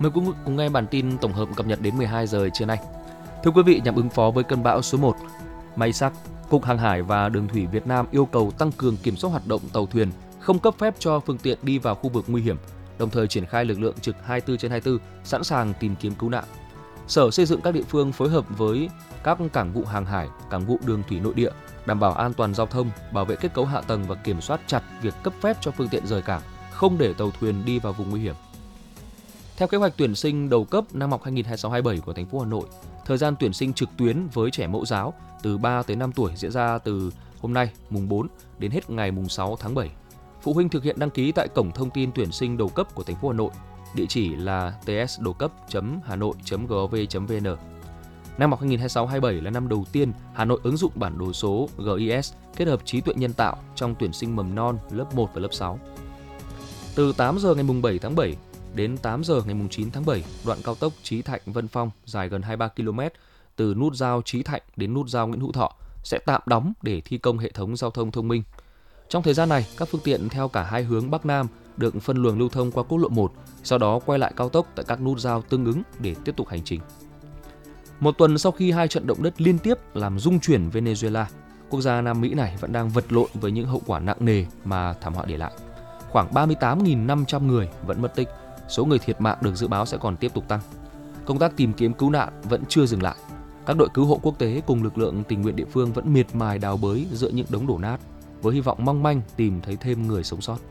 Mời quý vị cùng nghe bản tin tổng hợp cập nhật đến 12 giờ trưa nay. Thưa quý vị, nhằm ứng phó với cơn bão số 1, May-sắc, Cục Hàng hải và Đường thủy Việt Nam yêu cầu tăng cường kiểm soát hoạt động tàu thuyền, không cấp phép cho phương tiện đi vào khu vực nguy hiểm, đồng thời triển khai lực lượng trực 24/24 sẵn sàng tìm kiếm cứu nạn. Sở Xây dựng các địa phương phối hợp với các cảng vụ hàng hải, cảng vụ đường thủy nội địa, đảm bảo an toàn giao thông, bảo vệ kết cấu hạ tầng và kiểm soát chặt việc cấp phép cho phương tiện rời cảng, không để tàu thuyền đi vào vùng nguy hiểm. Theo kế hoạch tuyển sinh đầu cấp năm học 2026/27 của thành phố Hà Nội, thời gian tuyển sinh trực tuyến với trẻ mẫu giáo từ 3 tới 5 tuổi diễn ra từ hôm nay mùng 4 đến hết ngày mùng 6 tháng 7. Phụ huynh thực hiện đăng ký tại cổng thông tin tuyển sinh đầu cấp của thành phố Hà Nội, địa chỉ là tsdocap.hanoi.gov.vn. Năm học 2026/27 là năm đầu tiên Hà Nội ứng dụng bản đồ số GIS kết hợp trí tuệ nhân tạo trong tuyển sinh mầm non lớp 1 và lớp 6. Từ 8 giờ ngày mùng 7 tháng 7 đến 8 giờ ngày mùng 9 tháng 7, đoạn cao tốc Chí Thạnh - Vân Phong dài gần 23 km từ nút giao Chí Thạnh đến nút giao Nguyễn Hữu Thọ sẽ tạm đóng để thi công hệ thống giao thông thông minh. Trong thời gian này, các phương tiện theo cả hai hướng Bắc Nam được phân luồng lưu thông qua quốc lộ 1, sau đó quay lại cao tốc tại các nút giao tương ứng để tiếp tục hành trình. Một tuần sau khi hai trận động đất liên tiếp làm rung chuyển Venezuela, quốc gia Nam Mỹ này vẫn đang vật lộn với những hậu quả nặng nề mà thảm họa để lại. Khoảng 38.500 người vẫn mất tích, số người thiệt mạng được dự báo sẽ còn tiếp tục tăng. Công tác tìm kiếm cứu nạn vẫn chưa dừng lại. Các đội cứu hộ quốc tế cùng lực lượng tình nguyện địa phương vẫn miệt mài đào bới giữa những đống đổ nát, với hy vọng mong manh tìm thấy thêm người sống sót.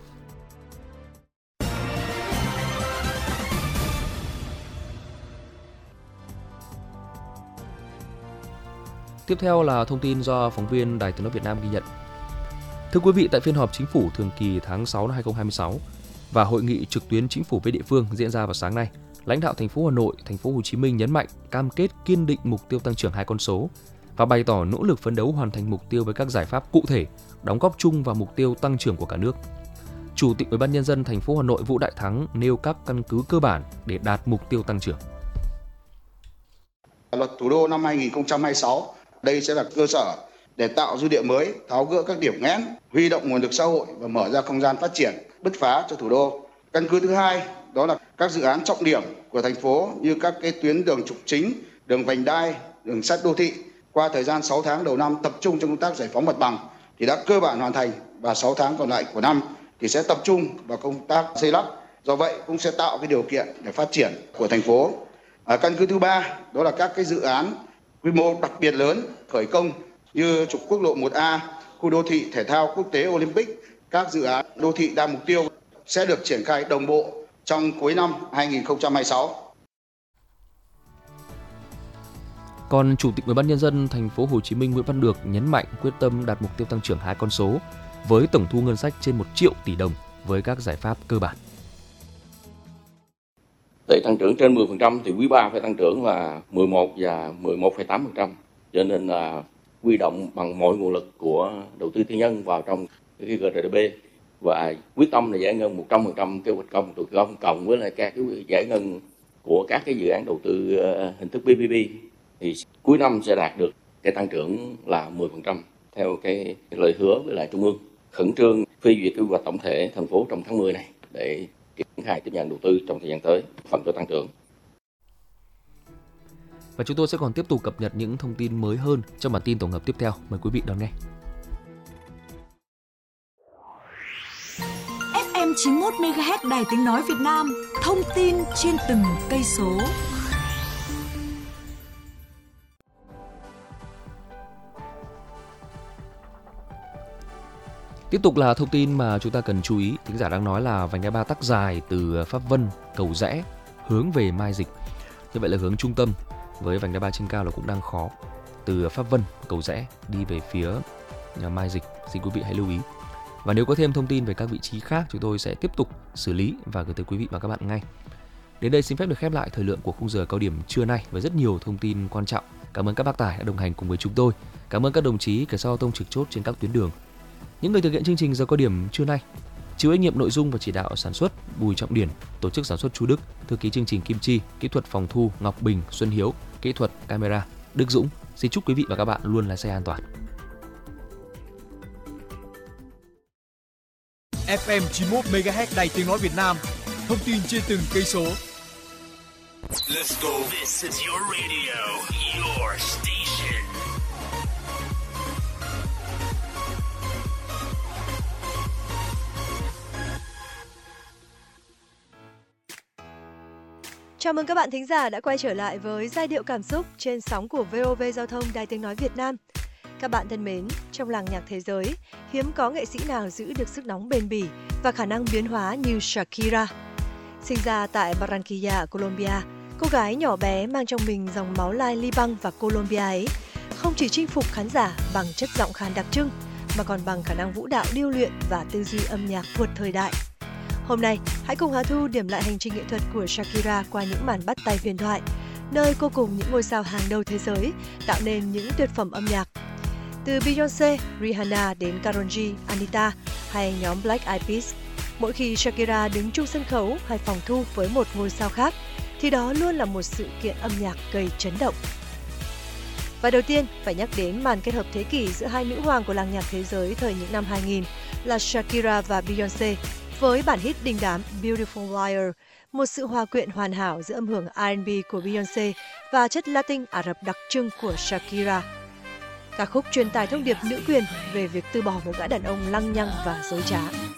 Tiếp theo là thông tin do phóng viên Đài Tiếng nói Việt Nam ghi nhận. Thưa quý vị, tại phiên họp chính phủ thường kỳ tháng 6 năm 2026 và hội nghị trực tuyến chính phủ với địa phương diễn ra vào sáng nay, lãnh đạo thành phố Hà Nội, thành phố Hồ Chí Minh nhấn mạnh cam kết kiên định mục tiêu tăng trưởng 2 con số và bày tỏ nỗ lực phấn đấu hoàn thành mục tiêu với các giải pháp cụ thể, đóng góp chung vào mục tiêu tăng trưởng của cả nước. Chủ tịch Ủy ban nhân dân thành phố Hà Nội Vũ Đại Thắng nêu các căn cứ cơ bản để đạt mục tiêu tăng trưởng. Luật thủ đô năm 2026, đây sẽ là cơ sở để tạo dư địa mới, tháo gỡ các điểm nghẽn, huy động nguồn lực xã hội và mở ra không gian phát triển bứt phá cho thủ đô. Căn cứ thứ hai đó là các dự án trọng điểm của thành phố như các cái tuyến đường trục chính, đường vành đai, đường sắt đô thị. Qua thời gian 6 tháng đầu năm tập trung trong công tác giải phóng mặt bằng thì đã cơ bản hoàn thành, và 6 tháng còn lại của năm thì sẽ tập trung vào công tác xây lắp. Do vậy cũng sẽ tạo cái điều kiện để phát triển của thành phố. Căn cứ thứ ba đó là các cái dự án quy mô đặc biệt lớn khởi công như trục quốc lộ 1A, khu đô thị thể thao quốc tế Olympic. Các dự án đô thị đa mục tiêu sẽ được triển khai đồng bộ trong cuối năm 2026. Còn Chủ tịch Ủy ban nhân dân thành phố Hồ Chí Minh Nguyễn Văn Được nhấn mạnh quyết tâm đạt mục tiêu tăng trưởng 2 con số với tổng thu ngân sách trên 1 triệu tỷ đồng với các giải pháp cơ bản. Để tăng trưởng trên 10% thì quý 3 phải tăng trưởng là 11 và 11,8%. Cho nên là huy động bằng mọi nguồn lực của đầu tư tư nhân vào trong cái GDP và quyết tâm là giải ngân 100% kế hoạch công, đầu tư công cộng với lại các cái giải ngân của các cái dự án đầu tư hình thức PPP thì cuối năm sẽ đạt được cái tăng trưởng là 10% theo cái lời hứa với lại Trung ương. Khẩn trương phê duyệt quy hoạch tổng thể thành phố trong tháng 10 này để triển khai tiếp nhận đầu tư trong thời gian tới phần cho tăng trưởng. Và chúng tôi sẽ còn tiếp tục cập nhật những thông tin mới hơn trong bản tin tổng hợp tiếp theo. Mời quý vị đón nghe. FM 91 MHz Đài Tiếng nói Việt Nam, thông tin trên từng cây số. Tiếp tục là thông tin mà chúng ta cần chú ý. Thính giả đang nói là vành đai 3 tắc dài từ Pháp Vân, Cầu Giẽ hướng về Mai Dịch. Như vậy là hướng trung tâm với vành đai 3 trên cao là cũng đang khó. Từ Pháp Vân, Cầu Giẽ đi về phía Mai Dịch. Xin quý vị hãy lưu ý. Và nếu có thêm thông tin về các vị trí khác, chúng tôi sẽ tiếp tục xử lý và gửi tới quý vị và các bạn ngay. Đến đây xin phép được khép lại thời lượng của khung giờ cao điểm trưa nay với rất nhiều thông tin quan trọng. Cảm ơn các bác tài đã đồng hành cùng với chúng tôi. Cảm ơn các đồng chí cảnh sát giao thông trực chốt trên các tuyến đường. Những người thực hiện chương trình giờ cao điểm trưa nay: chịu trách nhiệm nội dung và chỉ đạo sản xuất Bùi Trọng Điển, tổ chức sản xuất Chu Đức, thư ký chương trình Kim Chi, kỹ thuật phòng thu Ngọc Bình, Xuân Hiếu, kỹ thuật camera Đức Dũng. Xin chúc quý vị và các bạn luôn lái xe an toàn. FM 91 MHz Đài Tiếng nói Việt Nam, thông tin trên từng cây số. Let's go. This is your radio, your station. Chào mừng các bạn thính giả đã quay trở lại với giai điệu cảm xúc trên sóng của VOV Giao thông Đài Tiếng nói Việt Nam. Các bạn thân mến, trong làng nhạc thế giới, hiếm có nghệ sĩ nào giữ được sức nóng bền bỉ và khả năng biến hóa như Shakira. Sinh ra tại Barranquilla, Colombia, cô gái nhỏ bé mang trong mình dòng máu lai Liban và Colombia ấy không chỉ chinh phục khán giả bằng chất giọng khàn đặc trưng mà còn bằng khả năng vũ đạo điêu luyện và tư duy âm nhạc vượt thời đại. Hôm nay, hãy cùng Hà Thu điểm lại hành trình nghệ thuật của Shakira qua những màn bắt tay huyền thoại, nơi cô cùng những ngôi sao hàng đầu thế giới tạo nên những tuyệt phẩm âm nhạc. Từ Beyoncé, Rihanna đến Karol G, Anita hay nhóm Black Eyed Peas, mỗi khi Shakira đứng chung sân khấu hay phòng thu với một ngôi sao khác, thì đó luôn là một sự kiện âm nhạc gây chấn động. Và đầu tiên, phải nhắc đến màn kết hợp thế kỷ giữa hai nữ hoàng của làng nhạc thế giới thời những năm 2000 là Shakira và Beyoncé, với bản hit đình đám Beautiful Liar, một sự hòa quyện hoàn hảo giữa âm hưởng R&B của Beyoncé và chất Latin Ả Rập đặc trưng của Shakira. Ca khúc truyền tải thông điệp nữ quyền về việc từ bỏ một gã đàn ông lăng nhăng và dối trá.